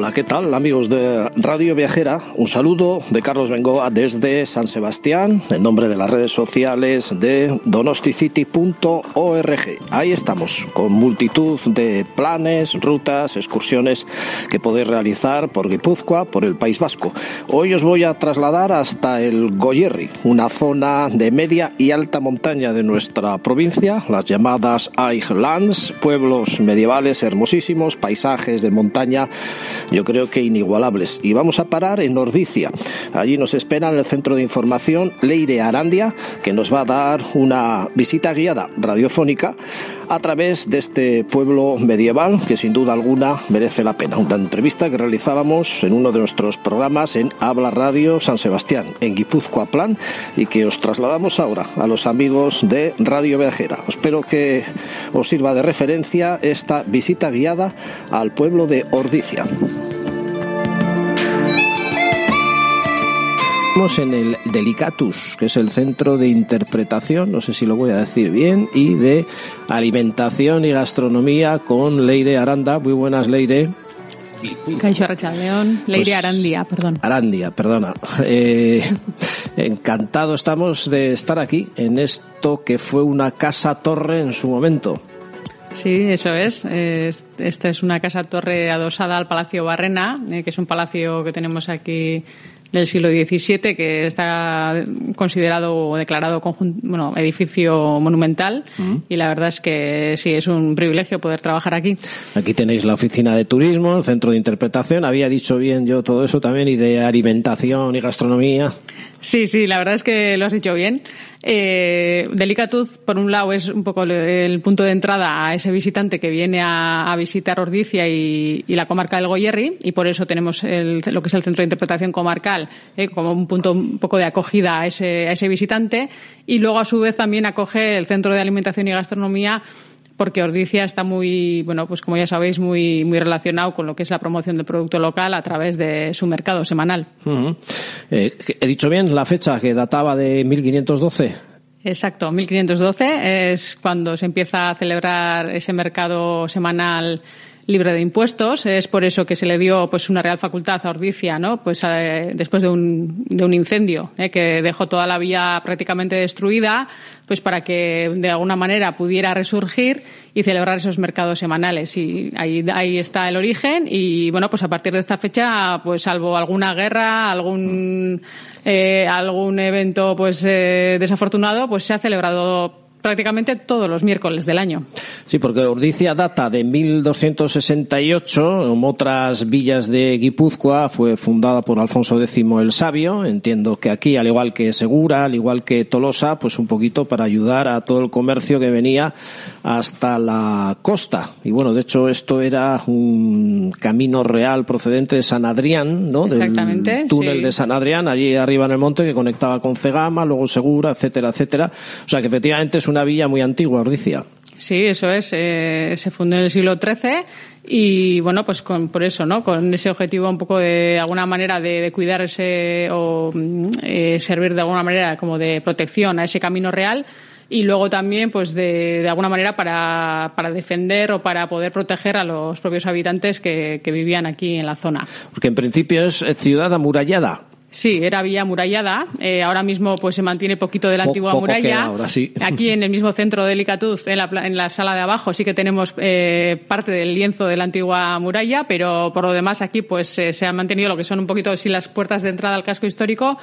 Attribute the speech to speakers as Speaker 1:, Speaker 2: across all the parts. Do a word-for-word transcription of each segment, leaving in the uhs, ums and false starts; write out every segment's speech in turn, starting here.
Speaker 1: Hola, ¿qué tal, amigos de Radio Viajera? Un saludo de Carlos Bengoa desde San Sebastián, en nombre de las redes sociales de donosticity punto org. Ahí estamos, con multitud de planes, rutas, excursiones que podéis realizar por Guipúzcoa, por el País Vasco. Hoy os voy a trasladar hasta el Goierri, una zona de media y alta montaña de nuestra provincia, las llamadas Highlands, pueblos medievales hermosísimos, paisajes de montaña, yo creo que inigualables. Y vamos a parar en Ordicia. Allí nos espera en el centro de información Leire Arandia, que nos va a dar una visita guiada radiofónica a través de este pueblo medieval que sin duda alguna merece la pena. Una entrevista que realizábamos en uno de nuestros programas en Habla Radio San Sebastián, en Guipúzcoa Plan, y que os trasladamos ahora a los amigos de Radio Viajera. Espero que os sirva de referencia esta visita guiada al pueblo de Ordicia. Estamos en el Delicatus, que es el centro de interpretación, no sé si lo voy a decir bien, y de alimentación y gastronomía con Leire Aranda. Muy buenas, Leire.
Speaker 2: Caixo Arratsaldeon, Leire pues, Arandia, perdón.
Speaker 1: Arandia, perdona. Eh, encantado estamos de estar aquí en esto que fue una casa-torre en su momento.
Speaker 2: Sí, eso es. Esta es una casa-torre adosada al Palacio Barrena, que es un palacio que tenemos aquí del siglo diecisiete, que está considerado o declarado conjunto, bueno, edificio monumental. Uh-huh. Y la verdad es que sí, es un privilegio poder trabajar aquí.
Speaker 1: Aquí tenéis la oficina de turismo, el centro de interpretación. Había dicho bien yo todo eso también, y de alimentación y gastronomía.
Speaker 2: Sí, sí, la verdad es que lo has dicho bien. Eh, Delicatuz, por un lado, es un poco el punto de entrada a ese visitante que viene a, a visitar Ordicia y, y la comarca del Goierri, y por eso tenemos el, lo que es el centro de interpretación comarcal eh, como un punto un poco de acogida a ese, a ese visitante, y luego a su vez también acoge el centro de alimentación y gastronomía, porque Ordicia está muy, bueno, pues como ya sabéis, muy, muy relacionado con lo que es la promoción del producto local a través de su mercado semanal. Uh-huh.
Speaker 1: Eh, ¿He dicho bien la fecha, que databa de mil quinientos doce?
Speaker 2: Exacto, mil quinientos doce es cuando se empieza a celebrar ese mercado semanal libre de impuestos. Es por eso que se le dio pues una real facultad a Ordicia, ¿no? Pues eh, después de un de un incendio eh, que dejó toda la villa prácticamente destruida, pues para que de alguna manera pudiera resurgir y celebrar esos mercados semanales. Y ahí ahí está el origen, y bueno, pues a partir de esta fecha, pues salvo alguna guerra, algún eh, algún evento pues eh, desafortunado, pues se ha celebrado prácticamente todos los miércoles del año.
Speaker 1: Sí, porque Ordicia data de mil doscientos sesenta y ocho, como otras villas de Guipúzcoa, fue fundada por Alfonso décimo el Sabio. Entiendo que aquí, al igual que Segura, al igual que Tolosa, pues un poquito para ayudar a todo el comercio que venía hasta la costa. Y bueno, de hecho esto era un camino real procedente de San Adrián, ¿no?
Speaker 2: Exactamente.
Speaker 1: Del túnel
Speaker 2: sí.
Speaker 1: de San Adrián, allí arriba en el monte, que conectaba con Cegama, luego Segura, etcétera, etcétera. O sea que efectivamente es una villa muy antigua, Ordicia.
Speaker 2: Sí, eso es. Eh, se fundó en el siglo trece y, bueno, pues con, por eso, ¿no? Con ese objetivo un poco de alguna manera de, de cuidar ese o eh, servir de alguna manera como de protección a ese camino real, y luego también, pues de, de alguna manera para, para defender o para poder proteger a los propios habitantes que, que vivían aquí en la zona.
Speaker 1: Porque en principio es ciudad amurallada.
Speaker 2: Sí, era villa amurallada. Eh, ahora mismo pues se mantiene poquito de la po- antigua muralla.
Speaker 1: Ahora, sí.
Speaker 2: Aquí en el mismo centro de Delicatuz, en la, en la sala de abajo, sí que tenemos eh, parte del lienzo de la antigua muralla, pero por lo demás aquí pues eh, se han mantenido lo que son un poquito sí las puertas de entrada al casco histórico,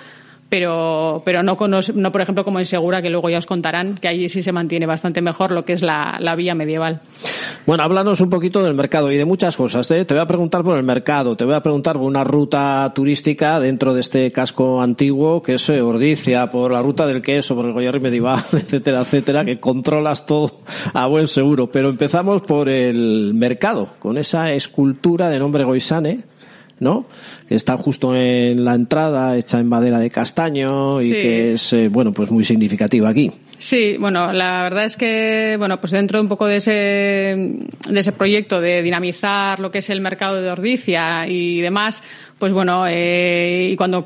Speaker 2: pero pero no, no por ejemplo como en Segura, que luego ya os contarán, que allí sí se mantiene bastante mejor lo que es la, la villa medieval.
Speaker 1: Bueno, háblanos un poquito del mercado y de muchas cosas, ¿eh? Te voy a preguntar por el mercado, te voy a preguntar por una ruta turística dentro de este casco antiguo que es Ordicia, por la ruta del queso, por el Goierri medieval, etcétera, etcétera, que controlas todo a buen seguro. Pero empezamos por el mercado, con esa escultura de nombre Goisane, ¿no? Que está justo en la entrada, hecha en madera de castaño y sí. que es, eh, bueno, pues muy significativa aquí.
Speaker 2: Sí, bueno, la verdad es que, bueno, pues dentro de un poco de ese, de ese proyecto de dinamizar lo que es el mercado de Ordizia y demás, pues bueno, eh, y cuando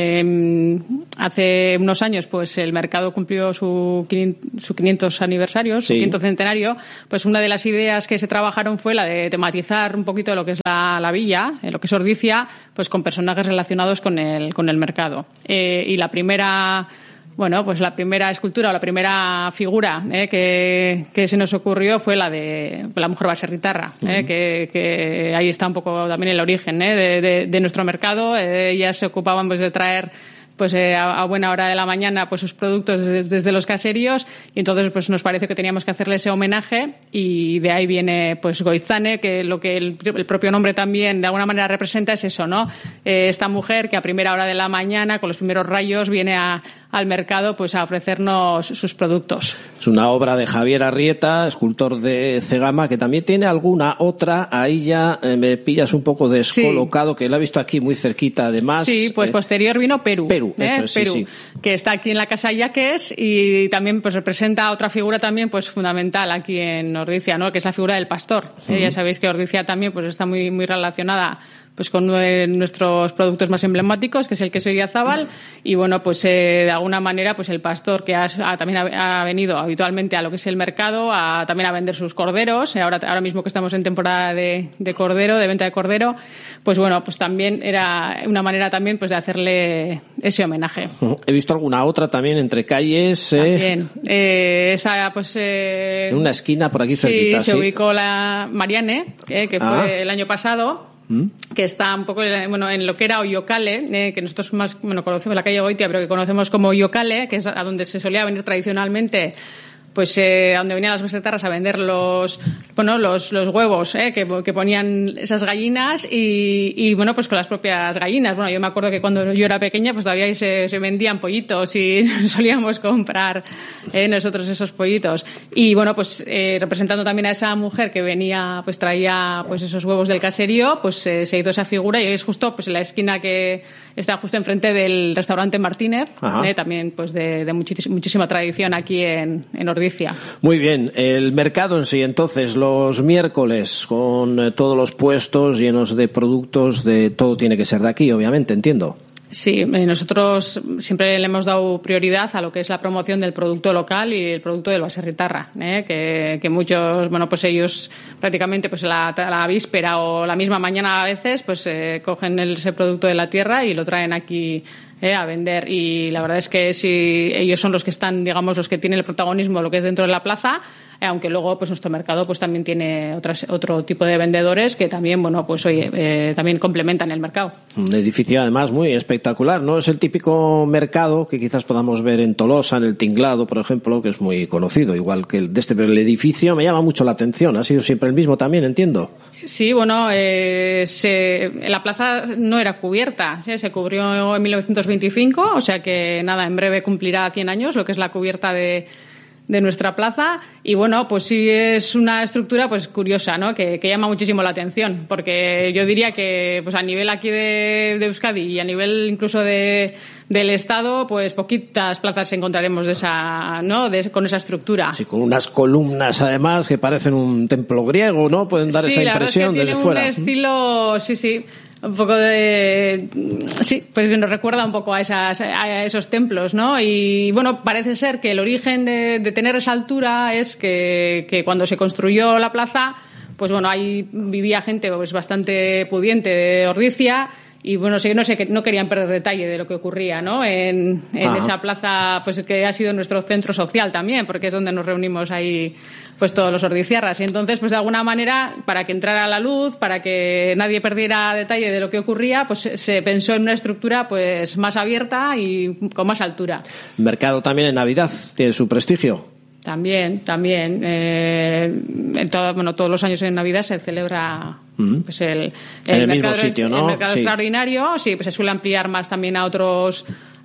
Speaker 2: eh, hace unos años pues el mercado cumplió su, su quinientos aniversario, su sí. quinto centenario, pues una de las ideas que se trabajaron fue la de tematizar un poquito lo que es la, la villa, eh, lo que es Ordizia, pues con personajes relacionados con el, con el mercado. Eh, y la primera... Bueno, pues la primera escultura o la primera figura eh, que, que se nos ocurrió fue la de la mujer baserritarra, eh, uh-huh. que, que ahí está un poco también el origen eh, de, de, de nuestro mercado. Eh, ellas se ocupaban pues de traer pues eh, a, a buena hora de la mañana pues sus productos desde, desde los caseríos, y entonces pues nos parece que teníamos que hacerle ese homenaje, y de ahí viene pues Goizane, que lo que el, el propio nombre también de alguna manera representa es eso, ¿no? Eh, esta mujer que a primera hora de la mañana con los primeros rayos viene a al mercado pues a ofrecernos sus productos.
Speaker 1: Es una obra de Javier Arrieta, escultor de Cegama, que también tiene alguna otra. Ahí ya eh, me pillas un poco descolocado, sí. que la he visto aquí muy cerquita además.
Speaker 2: Sí, pues eh, posterior vino Perú.
Speaker 1: Perú,
Speaker 2: ¿eh?
Speaker 1: eso es,
Speaker 2: Perú,
Speaker 1: sí, sí.
Speaker 2: que está aquí en la Casa Yaques, y también pues representa otra figura también pues fundamental aquí en Ordizia, ¿no? Que es la figura del pastor. Uh-huh. Eh, ya sabéis que Ordizia también pues está muy muy relacionada pues con nuestros productos más emblemáticos, que es el queso Idiazábal, y bueno, pues eh, de alguna manera pues el pastor que ha, ha, también ha, ha venido habitualmente a lo que es el mercado, a, también a vender sus corderos, ahora, ahora mismo que estamos en temporada de, de cordero, de venta de cordero, pues bueno, pues también era una manera también pues de hacerle ese homenaje.
Speaker 1: He visto alguna otra también entre calles. Eh...
Speaker 2: También, eh, esa pues... Eh,
Speaker 1: en una esquina por aquí
Speaker 2: sí,
Speaker 1: cerquita.
Speaker 2: Se
Speaker 1: sí, se
Speaker 2: ubicó la Mariane, eh, que fue ah. el año pasado, que está un poco bueno en lo que era Oyocale, eh, que nosotros más bueno conocemos la calle Goitia, pero que conocemos como Oyocale, que es a donde se solía venir tradicionalmente pues eh, a donde venían las baserritarras a vender los bueno los los huevos eh, que, que ponían esas gallinas, y, y bueno pues con las propias gallinas. Bueno, yo me acuerdo que cuando yo era pequeña pues todavía se, se vendían pollitos y solíamos comprar eh, nosotros esos pollitos, y bueno pues eh, representando también a esa mujer que venía pues traía pues esos huevos del caserío, pues eh, se hizo esa figura, y es justo pues en la esquina que está justo enfrente del restaurante Martínez, eh, también pues de, de muchis, muchísima tradición aquí en, en Ordizia.
Speaker 1: Muy bien, el mercado en sí, entonces, los miércoles, con eh, todos los puestos llenos de productos, de todo tiene que ser de aquí, obviamente, entiendo.
Speaker 2: Sí, nosotros siempre le hemos dado prioridad a lo que es la promoción del producto local y el producto del baserritarra, ¿eh? que, que muchos, bueno, pues ellos prácticamente pues la, la víspera o la misma mañana a veces pues eh, cogen el, ese producto de la tierra y lo traen aquí Eh, a vender, y la verdad es que si ellos son los que están, digamos, los que tienen el protagonismo de lo que es dentro de la plaza, eh, aunque luego pues nuestro mercado pues también tiene otras, otro tipo de vendedores que también, bueno, pues oye, eh, también complementan el mercado.
Speaker 1: Un edificio además muy espectacular, ¿no? Es el típico mercado que quizás podamos ver en Tolosa, en el Tinglado, por ejemplo, que es muy conocido, igual que el de este, pero el edificio me llama mucho la atención. ¿Ha sido siempre el mismo también, entiendo?
Speaker 2: Sí, bueno, eh, se, la plaza no era cubierta, ¿sí? Se cubrió en mil novecientos veinticinco, o sea que nada, en breve cumplirá cien años lo que es la cubierta de, de nuestra plaza, y bueno, pues sí es una estructura pues curiosa, ¿no? Que, que llama muchísimo la atención, porque yo diría que pues a nivel aquí de, de Euskadi y a nivel incluso de del Estado, pues poquitas plazas encontraremos de esa, ¿no? De, con esa estructura.
Speaker 1: Sí, con unas columnas además que parecen un templo griego, ¿no? Pueden dar
Speaker 2: sí,
Speaker 1: esa impresión
Speaker 2: desde fuera. Sí, tiene un estilo, sí, sí, un poco de, sí, pues nos recuerda un poco a esas, a esos templos, ¿no? Y bueno, parece ser que el origen de, de tener esa altura es que, que cuando se construyó la plaza, pues bueno, ahí vivía gente pues bastante pudiente de Ordizia. Y bueno, sí, no sé, que no querían perder detalle de lo que ocurría, ¿no? En, en esa plaza, pues que ha sido nuestro centro social también, porque es donde nos reunimos ahí, pues todos los ordiciarras. Y entonces, pues de alguna manera, para que entrara la luz, para que nadie perdiera detalle de lo que ocurría, pues se pensó en una estructura, pues más abierta y con más altura.
Speaker 1: Mercado también en Navidad tiene su prestigio.
Speaker 2: También, también. Eh, en todo, bueno, todos los años en Navidad se celebra uh-huh. pues el, el,
Speaker 1: en el
Speaker 2: mercado,
Speaker 1: mismo sitio, ¿no?
Speaker 2: El mercado
Speaker 1: sí.
Speaker 2: extraordinario, sí, pues se suele ampliar más también a otros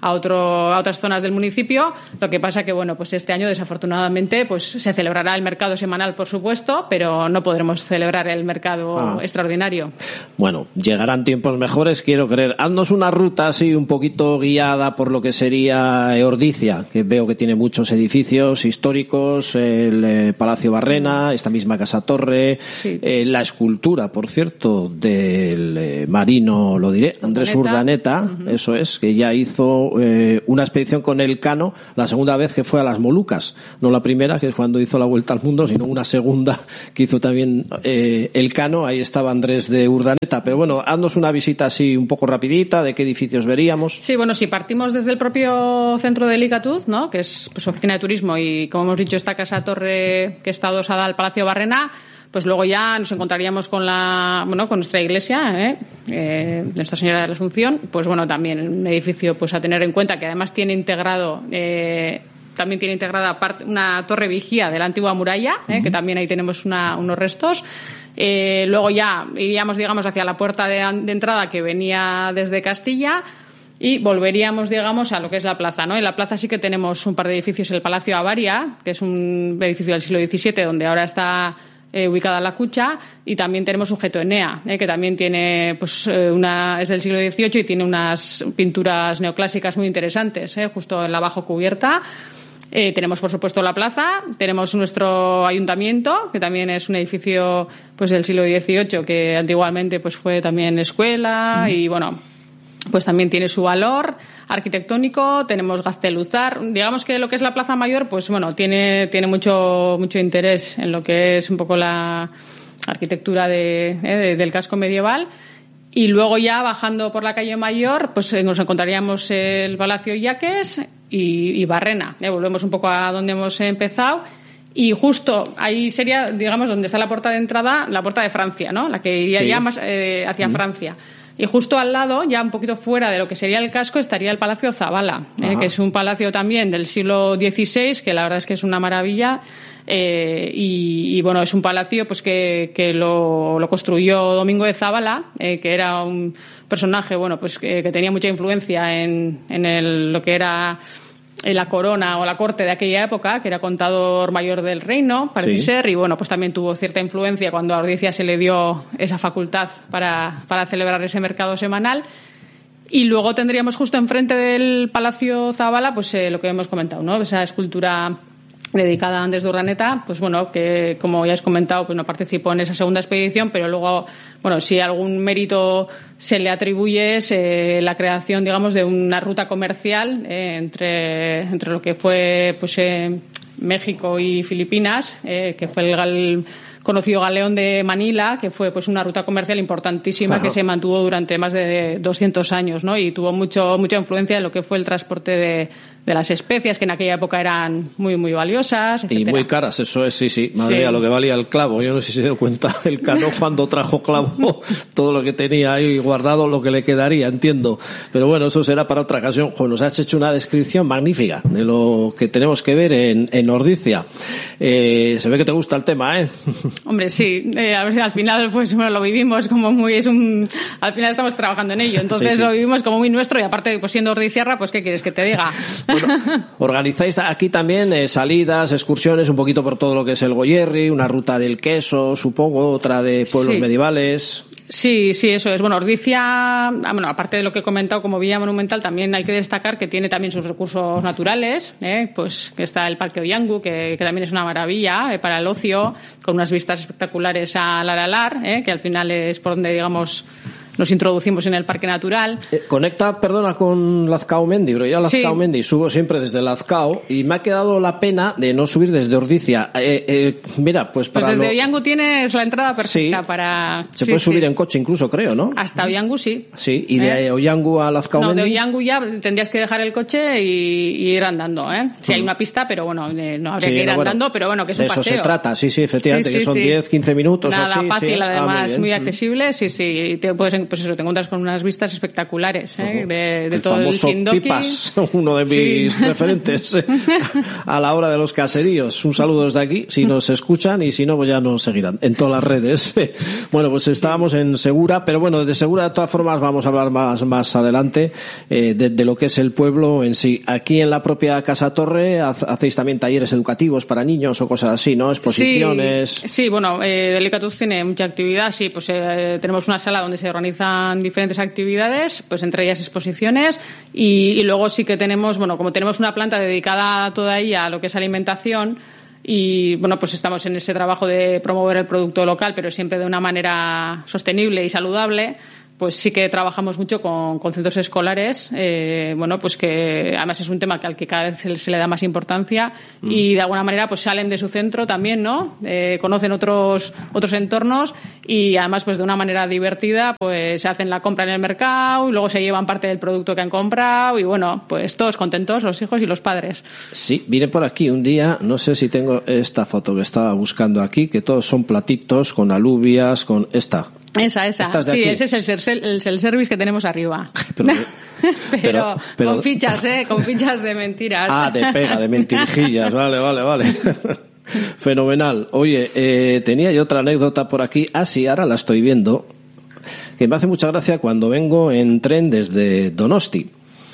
Speaker 2: a otro a otras zonas del municipio. Lo que pasa que bueno, pues este año desafortunadamente pues se celebrará el mercado semanal, por supuesto, pero no podremos celebrar el mercado ah. extraordinario.
Speaker 1: Bueno, llegarán tiempos mejores, quiero creer. Haznos una ruta así un poquito guiada por lo que sería Ordicia, que veo que tiene muchos edificios históricos, el eh, Palacio Barrena, esta misma Casa Torre, sí. eh, la escultura, por cierto, del eh, marino, lo diré, Andrés Urdaneta, uh-huh. eso es, que ya hizo eh, una expedición con el Cano, la segunda vez que fue a las Molucas, no la primera, que es cuando hizo la vuelta al mundo, sino una segunda que hizo también eh, el Cano, ahí estaba Andrés de Urdaneta. Pero bueno, haznos una visita así un poco rapidita, de qué edificios veríamos.
Speaker 2: Sí, bueno, si partimos desde el propio centro de Licatuz, ¿no?, que es pues oficina de turismo, y como hemos dicho, esta Casa Torre que está adosada al Palacio Barrena, pues luego ya nos encontraríamos con la, bueno, con nuestra iglesia, ¿eh? Eh, Nuestra Señora de la Asunción, pues bueno, también un edificio pues a tener en cuenta, que además tiene integrado, eh, también tiene integrada parte, una torre vigía de la antigua muralla, ¿eh? Uh-huh. Que también ahí tenemos una, unos restos. Eh, luego ya iríamos, digamos, hacia la puerta de, de entrada que venía desde Castilla, y volveríamos, digamos, a lo que es la plaza, ¿no? En la plaza sí que tenemos un par de edificios, el Palacio Avaria, que es un edificio del siglo diecisiete, donde ahora está Eh, ubicada la Cucha, y también tenemos Sujeto Enea, eh, que también tiene, pues, eh, una, es del siglo dieciocho y tiene unas pinturas neoclásicas muy interesantes, eh, justo en la bajo cubierta. Eh, tenemos, por supuesto, la plaza, tenemos nuestro ayuntamiento, que también es un edificio, pues, del siglo dieciocho, que antiguamente, pues, fue también escuela, mm. y bueno, pues también tiene su valor arquitectónico. Tenemos Gazteluzar, digamos que lo que es la Plaza Mayor, pues bueno, tiene tiene mucho mucho interés en lo que es un poco la arquitectura de, eh, de, del casco medieval. Y luego ya bajando por la calle Mayor, pues eh, nos encontraríamos el Palacio Yaques y, y Barrena. Eh, volvemos un poco a donde hemos empezado. Y justo ahí sería, digamos, donde está la puerta de entrada, la puerta de Francia, ¿no? La que iría sí. ya más eh, hacia mm. Francia. Y justo al lado, ya un poquito fuera de lo que sería el casco, estaría el Palacio Zabala, eh, que es un palacio también del siglo dieciséis, que la verdad es que es una maravilla. Eh, y, y bueno, es un palacio pues que, que lo, lo construyó Domingo de Zabala, eh, que era un personaje bueno pues que, que tenía mucha influencia en, en el, lo que era la corona o la corte de aquella época, que era contador mayor del reino, parece sí. ser, y bueno, pues también tuvo cierta influencia cuando a Ordicia se le dio esa facultad para, para celebrar ese mercado semanal. Y luego tendríamos justo enfrente del Palacio Zabala, pues eh, lo que hemos comentado, ¿no? Esa escultura dedicada a Andrés de Urdaneta, pues bueno, que como ya has comentado, pues no participó en esa segunda expedición, pero luego, bueno, si algún mérito se le atribuye es eh, la creación, digamos, de una ruta comercial eh, entre, entre lo que fue pues eh, México y Filipinas, eh, que fue el gal, conocido Galeón de Manila, que fue pues una ruta comercial importantísima. Ajá. Que se mantuvo durante más de doscientos años, ¿no? Y tuvo mucho mucha influencia en lo que fue el transporte de de las especias, que en aquella época eran muy muy valiosas, etcétera. Y
Speaker 1: muy caras, eso es, sí, sí. Madre mía, sí. Lo que valía el clavo. Yo no sé si se dio cuenta el Cano cuando trajo clavo, todo lo que tenía ahí guardado, lo que le quedaría, entiendo. Pero bueno, eso será para otra ocasión. Jo, nos has hecho una descripción magnífica de lo que tenemos que ver en, en Ordicia. Eh, se ve que te gusta el tema, ¿eh?
Speaker 2: Hombre, sí. Eh, a ver, al final, pues bueno, lo vivimos como muy, es un, al final estamos trabajando en ello. Entonces sí, sí. Lo vivimos como muy nuestro, y aparte, pues siendo ordiciarra, pues ¿qué quieres que te diga? Bueno,
Speaker 1: organizáis aquí también eh, salidas, excursiones, un poquito por todo lo que es el Goyerri, una ruta del queso, supongo, otra de pueblos sí. medievales.
Speaker 2: Sí, sí, eso es. Bueno, Ordicia, bueno, aparte de lo que he comentado como villa monumental, también hay que destacar que tiene también sus recursos naturales, ¿eh? Pues que está el Parque Oyangu, que, que también es una maravilla eh, para el ocio, con unas vistas espectaculares al Aralar, ¿eh? Que al final es por donde, digamos, nos introducimos en el parque natural.
Speaker 1: Eh, conecta, perdona, con Lazcao-Mendi, pero yo a Lazcao-Mendi sí. subo siempre desde Lazcao y me ha quedado la pena de no subir desde Ordicia. Eh, eh, mira, pues para
Speaker 2: Pues desde
Speaker 1: lo...
Speaker 2: Oyangu tienes la entrada perfecta
Speaker 1: sí.
Speaker 2: para...
Speaker 1: Se
Speaker 2: sí,
Speaker 1: puede
Speaker 2: sí.
Speaker 1: subir en coche incluso, creo, ¿no?
Speaker 2: Hasta Oyangu sí.
Speaker 1: Sí, y de eh. Oyangu a Lazcao-Mendi...
Speaker 2: No, de Oyangu ya tendrías que dejar el coche y, y ir andando, ¿eh? Sí, mm. hay una pista, pero bueno, eh, no habría sí, que ir no, andando, bueno, pero bueno, que es un paseo.
Speaker 1: De eso se trata, sí, sí, efectivamente, sí, sí, que son sí. diez, quince minutos.
Speaker 2: Nada
Speaker 1: así,
Speaker 2: fácil,
Speaker 1: sí.
Speaker 2: además,
Speaker 1: ah, muy,
Speaker 2: muy accesible, sí, sí, te puedes pues eso, te encuentras con unas vistas espectaculares, ¿eh?
Speaker 1: Uh-huh.
Speaker 2: de, de
Speaker 1: el
Speaker 2: todo el Shindoki.
Speaker 1: Pipas, uno de mis sí. referentes eh, a la hora de los caseríos. Un saludo desde aquí, si nos escuchan, y si no, pues ya nos seguirán en todas las redes. Bueno, pues estábamos en Segura, pero bueno, de Segura de todas formas vamos a hablar más, más adelante eh, de, de lo que es el pueblo en sí. Aquí en la propia Casa Torre hacéis también talleres educativos para niños o cosas así, ¿no? Exposiciones.
Speaker 2: Sí, sí bueno, eh, Delicatus tiene mucha actividad, sí, pues eh, tenemos una sala donde se organizan diferentes actividades, pues entre ellas exposiciones, y, y luego sí que tenemos, bueno, como tenemos una planta dedicada toda ella a lo que es alimentación, y bueno, pues estamos en ese trabajo de promover el producto local, pero siempre de una manera sostenible y saludable. Pues sí que trabajamos mucho con, con centros escolares, eh, bueno, pues que además es un tema que al que cada vez se, se le da más importancia mm. y de alguna manera pues salen de su centro también, ¿no? Eh, conocen otros otros entornos y además pues de una manera divertida pues se hacen la compra en el mercado y luego se llevan parte del producto que han comprado y bueno, pues todos contentos, los hijos y los padres.
Speaker 1: Sí, vine por aquí un día, no sé si tengo esta foto que estaba buscando aquí, que todos son platitos con alubias, con esta.
Speaker 2: Esa, esa. Sí, aquí. Ese es el, ser, el self-service que tenemos arriba. Pero, pero, pero, pero con fichas, ¿eh? Con fichas de mentiras.
Speaker 1: Ah, de pega, de mentirijillas. Vale, vale, vale. Fenomenal. Oye, eh, tenía yo otra anécdota por aquí. Ah, sí, ahora la estoy viendo. Que me hace mucha gracia cuando vengo en tren desde Donosti.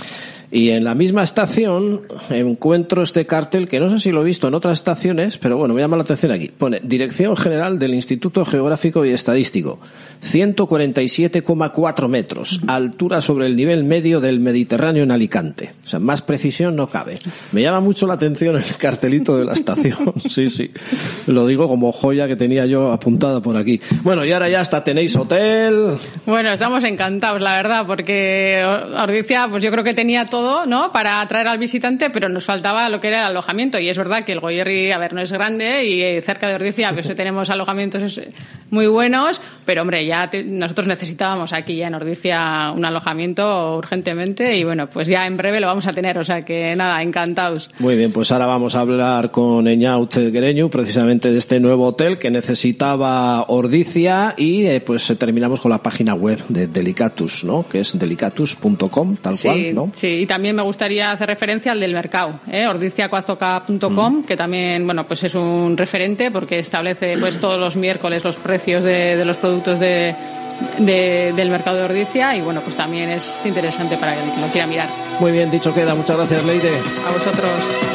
Speaker 1: Y en la misma estación encuentro este cartel que no sé si lo he visto en otras estaciones, pero bueno, me llama la atención aquí. Pone Dirección General del Instituto Geográfico y Estadístico, ciento cuarenta y siete coma cuatro metros, altura sobre el nivel medio del Mediterráneo en Alicante. O sea, más precisión no cabe. Me llama mucho la atención el cartelito de la estación. Sí, sí. Lo digo como joya que tenía yo apuntada por aquí. Bueno, y ahora ya hasta tenéis hotel.
Speaker 2: Bueno, estamos encantados, la verdad, porque Ordizia, pues yo creo que tenía todo todo, ¿no? Para atraer al visitante, pero nos faltaba lo que era el alojamiento. Y es verdad que el Goierri, a ver, no es grande y cerca de Ordizia pues tenemos alojamientos muy buenos, pero hombre, ya te, nosotros necesitábamos aquí ya en Ordizia un alojamiento urgentemente y bueno, pues ya en breve lo vamos a tener, o sea que nada, encantados.
Speaker 1: Muy bien, pues ahora vamos a hablar con Eñaut Gereñu precisamente de este nuevo hotel que necesitaba Ordizia y eh, pues terminamos con la página web de Delicatus, ¿no? Que es delicatus punto com, tal
Speaker 2: sí,
Speaker 1: cual, ¿no?
Speaker 2: Sí, y también me gustaría hacer referencia al del mercado, ¿eh? ordizia coazoca punto com, mm. que también, bueno, pues es un referente porque establece pues todos los miércoles los precios de, de los productos de, de, del mercado de Ordizia y bueno, pues también es interesante para el que lo quiera mirar.
Speaker 1: Muy bien, dicho queda. Muchas gracias, Leire.
Speaker 2: A vosotros.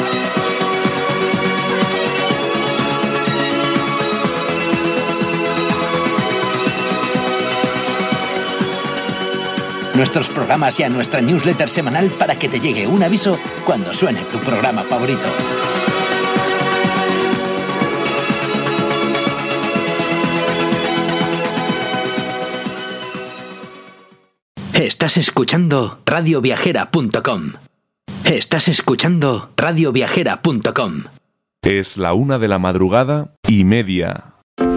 Speaker 3: Nuestros programas y a nuestra newsletter semanal para que te llegue un aviso cuando suene tu programa favorito. Estás escuchando radio viajera punto com. Estás escuchando radio viajera punto com.
Speaker 4: Es la una de la madrugada y media.